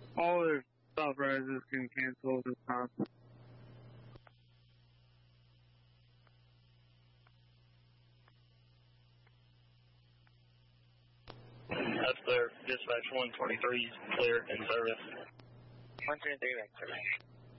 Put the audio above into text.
All their stop rises can cancel this time. That's clear. Dispatch 123 is clear in service. 123 back service.